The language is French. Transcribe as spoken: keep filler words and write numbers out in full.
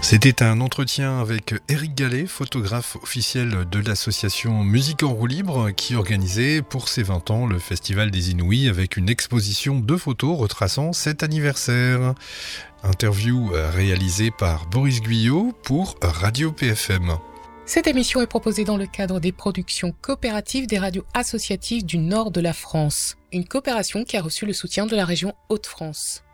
C'était un entretien avec Éric Gallet, photographe officiel de l'association Musique en roue libre, qui organisait pour ses vingt ans le Festival des Inouïs avec une exposition de photos retraçant cet anniversaire. Interview réalisée par Boris Guyot pour Radio P F M. Cette émission est proposée dans le cadre des productions coopératives des radios associatives du nord de la France, une coopération qui a reçu le soutien de la région Hauts-de-France.